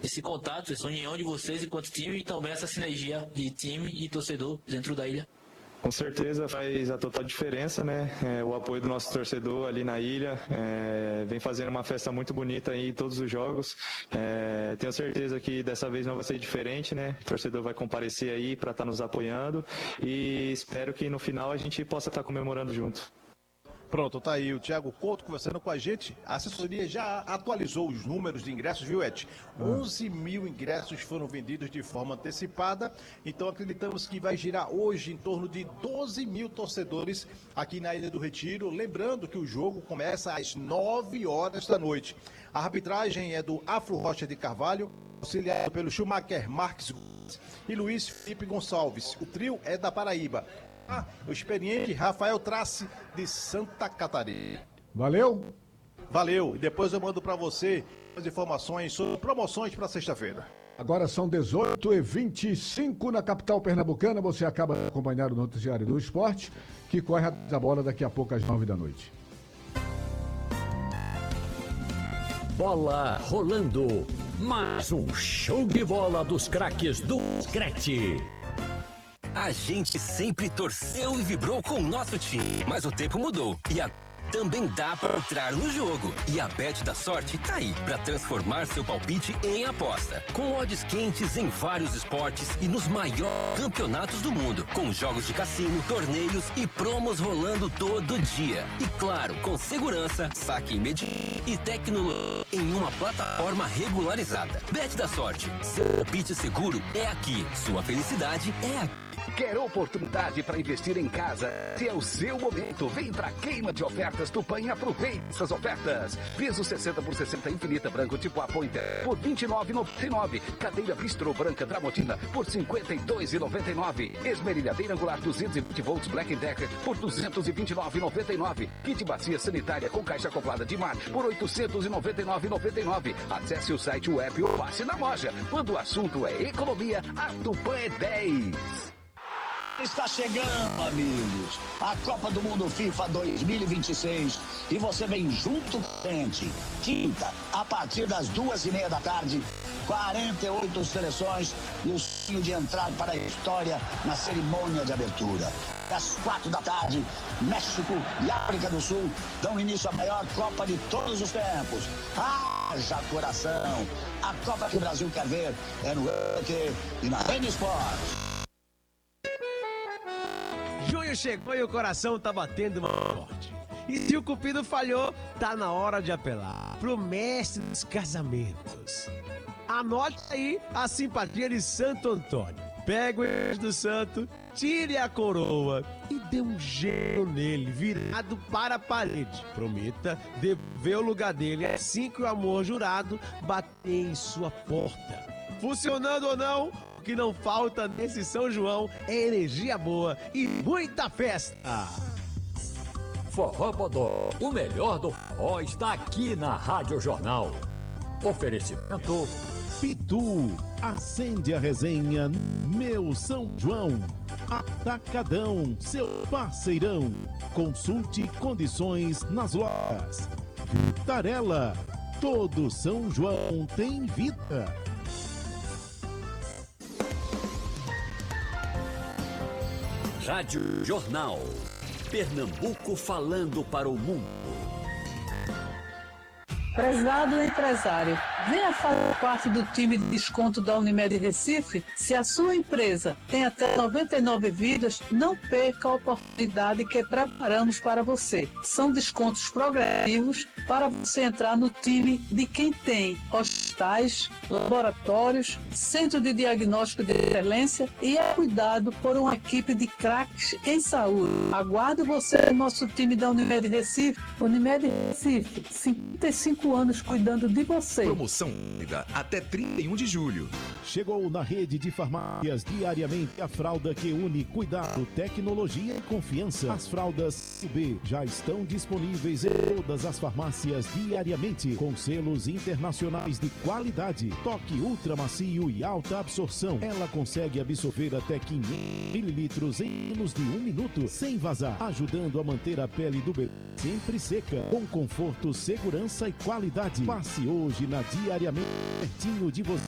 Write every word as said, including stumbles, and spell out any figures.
esse contato, essa união de vocês enquanto time e também essa sinergia de time e torcedor dentro da ilha. Com certeza faz a total diferença, né? É, o apoio do nosso torcedor ali na ilha, é, vem fazendo uma festa muito bonita aí em todos os jogos. É, tenho certeza que dessa vez não vai ser diferente, né? O torcedor vai comparecer aí para estar nos apoiando e espero que no final a gente possa estar comemorando junto. Pronto, tá aí o Thiago Couto conversando com a gente. A assessoria já atualizou os números de ingressos, viu, Ed? onze mil ingressos foram vendidos de forma antecipada, então acreditamos que vai girar hoje em torno de doze mil torcedores aqui na Ilha do Retiro. Lembrando que o jogo começa às nove horas da noite. A arbitragem é do Afro Rocha de Carvalho, auxiliado pelo Schumacher Marques e Luiz Felipe Gonçalves. O trio é da Paraíba. Ah, o experiente Rafael Trace, de Santa Catarina. Valeu? Valeu. E depois eu mando para você as informações sobre promoções para sexta-feira. Agora são dezoito e vinte e cinco na capital pernambucana. Você acaba de acompanhar o noticiário do esporte, que corre a bola daqui a pouco às nove da noite. Bola rolando. Mais um show de bola dos craques do Screte. A gente sempre torceu e vibrou com o nosso time, mas o tempo mudou e a... também dá para entrar no jogo. E a Bet da Sorte tá aí para transformar seu palpite em aposta. Com odds quentes em vários esportes e nos maiores campeonatos do mundo, com jogos de cassino, torneios e promos rolando todo dia. E claro, com segurança, saque imediato e tecnologia em uma plataforma regularizada. Bet da Sorte, seu palpite seguro é aqui, sua felicidade é aqui. Quer oportunidade para investir em casa? Se é o seu momento, vem pra queima de ofertas Tupã e aproveite essas ofertas. Piso sessenta por sessenta infinita branco tipo Apointer por vinte e nove reais e noventa e nove centavos. Cadeira bistrô branca Tramontina por cinquenta e dois reais e noventa e nove centavos. Esmerilhadeira angular duzentos e vinte volts Black Decker por duzentos e vinte e nove reais e noventa e nove centavos. Kit bacia sanitária com caixa acoplada de mar por oitocentos e noventa e nove reais e noventa e nove centavos. Acesse o site web ou passe na loja. Quando o assunto é economia, a Tupã é dez. Está chegando, amigos, a Copa do Mundo FIFA dois mil e vinte e seis e você vem junto com a gente. Quinta, a partir das duas e meia da tarde, quarenta e oito seleções e o sonho de entrar para a história na cerimônia de abertura. Às quatro da tarde, México e África do Sul dão início à maior Copa de todos os tempos. Haja coração! A Copa que o Brasil quer ver é no Q e na N Sports. Junho chegou e o coração tá batendo mais forte. E se o cupido falhou, tá na hora de apelar pro mestre dos casamentos. Anote aí a simpatia de Santo Antônio. Pega o anjo do santo, tire a coroa e dê um gelo nele, virado para a parede. Prometa devolver o lugar dele assim que o amor jurado bater em sua porta. Funcionando ou não, o que não falta nesse São João é energia boa e muita festa. Forró Bodó, o melhor do forró está aqui na Rádio Jornal. Oferecimento Pitu, acende a resenha Meu São João. Atacadão, seu parceirão. Consulte condições nas lojas. Vitarella, todo São João tem vida. Rádio Jornal. Pernambuco falando para o mundo. Prezado empresário, venha fazer parte do time de desconto da Unimed Recife. Se a sua empresa tem até noventa e nove vidas, não perca a oportunidade que preparamos para você. São descontos progressivos para você entrar no time de quem tem hospitais, laboratórios, centro de diagnóstico de excelência e é cuidado por uma equipe de craques em saúde. Aguardo você no nosso time da Unimed Recife. Unimed Recife, cinquenta e cinco anos cuidando de você. Promoção até trinta e um de julho. Chegou na rede de farmácias diariamente a fralda que une cuidado, tecnologia e confiança. As fraldas B já estão disponíveis em todas as farmácias diariamente, com selos internacionais de qualidade. Toque ultra macio e alta absorção. Ela consegue absorver até quinhentos mililitros em menos de um minuto, sem vazar, ajudando a manter a pele do bebê sempre seca, com conforto, segurança e qualidade. Passe hoje na Diariamente, pertinho de você.